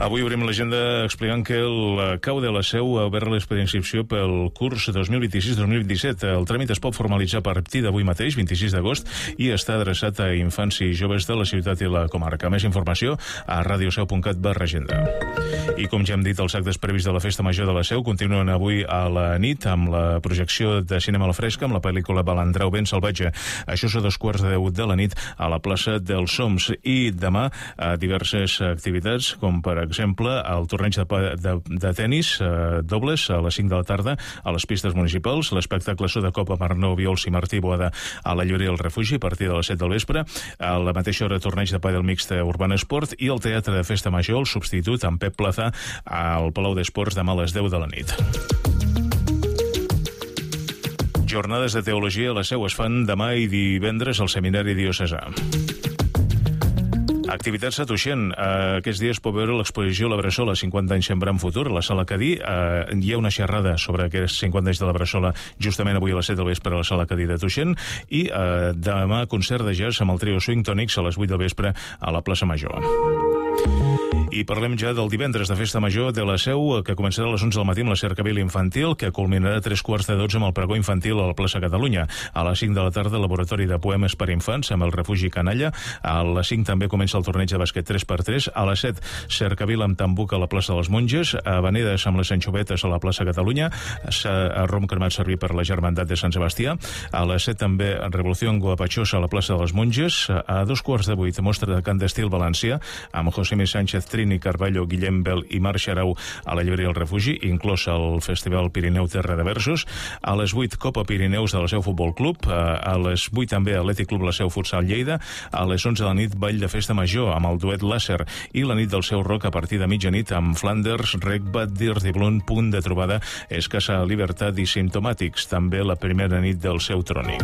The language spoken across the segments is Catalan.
Avui obrim l'agenda explicant que el CAU de la Seu ha obert l'expedient d'inscripció pel curs 2026-2027. El tràmit es pot formalitzar a partir d'avui mateix, 26 d'agost, i està adreçat a infants i joves de la ciutat i la comarca. Més informació a radioseu.cat/agenda. I com ja hem dit, els actes previs de la Festa Major de la Seu continuen avui a la nit amb la projecció de cinema a la fresca amb la pel·lícula Balandrau ben salvatge. Això és a 2:15 de la nit a la plaça dels Soms. I demà diverses activitats, com per exemple el torneig de tenis dobles a les 5 de la tarda a les pistes municipals, l'espectacle So de Copa Marnó, Viols i Martí Boada a la Lloria del Refugi a partir de les 7 del vespre, a la mateixa hora torneig de pàdel mixt Urbana Esport i el Teatre de Festa Major, el substitut amb Pep Plaza al Palau d'Esports demà a les 10 de la nit. Jornades de teologia a la Seu es fan demà i divendres al Seminari Diocesà. Activitats a Tuixén. Aquests dies pot veure l'exposició La Bressola, 50 anys sembrant futur, a la Sala Cadí. Hi ha una xerrada sobre aquests 50 anys de la Bressola justament avui a les 7 del vespre a la Sala Cadí de Tuixén. I demà concert de jazz amb el trio Swing Tonics a les 8 del vespre a la plaça Major. I parlem ja del divendres de Festa Major de la Seu, que començarà a les 11 del matí amb la cercavila infantil, que culminarà a 3:15 amb el pregó infantil a la plaça Catalunya. A les 5 de la tarda, laboratori de poemes per infants amb el Refugi Canalla. A les 5 també comença el torneig de bàsquet 3x3. A les 7, cercavila amb tambuc a la plaça de les Monges. A Vanedes amb les anxovetes a la plaça Catalunya. A rom cremat servir per la Germandat de Sant Sebastià. A les 7 també Revolució en Guapachosa a la plaça de les Monges. A 2:15 mostra de cant d'estil valencià amb José M. Sánchez, Trini Carballo, Guillem Bel i Marc Xarau a la Lloria del Refugi, inclòs el Festival Pirineu Terra de Versos. A les 8, Copa Pirineus de la Seu Futbol Club. A les 8 també Atlètic Club La Seu Futsal Lleida. A les 11 de la nit, Ball de Festa Major amb el duet Làser. I la nit del Seu Rock a partir de mitjanit amb Flanders, Regbad, Dirty Blonde, Punt de Trobada, Escassa Libertat i Simptomàtics. També la primera nit del Seu Trònic.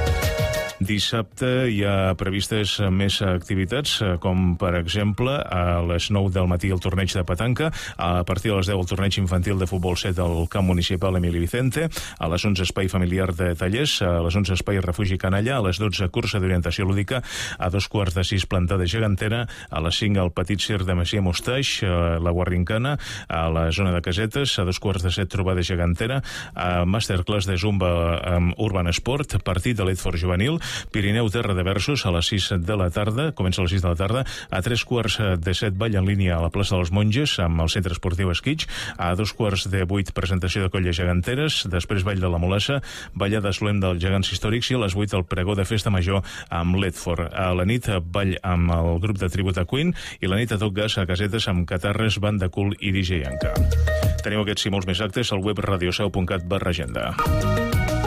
Dissabte hi ha previstes més activitats, com per exemple a les 9 del matí el torneig de petanca, a partir de les 10 el torneig infantil de futbol 7 al camp municipal Emili Vicente, a les 11 espai familiar de tallers, a les 11 espai Refugi Canalla, a les 12 cursa d'orientació lúdica, a 2:15 plantada gegantera, a les 5 el petit circ de Masia Mustaix, la Guarrincana, a la zona de casetes, a 2:15 trobada gegantera, a masterclass de Zumba amb Urban Sport, partit de l'Edford juvenil, Pirineu Terra de Versos a les 6 de la tarda, comença a les 6 de la tarda, a 3:15 ball en línia a la plaça dels Monges amb el centre esportiu Esquitx, a 2:15 presentació de colles geganteres, després ball de la Molassa, ballada solemne dels gegants històrics i a les 8 el pregó de Festa Major amb l'Edford. A la nit ball amb el grup de tribut a Queen i la nit a tot gas a casetes amb Catarres, Banda Cool i DJ Anca. Teniu aquests i molts més actes al web radioseu.cat/agenda.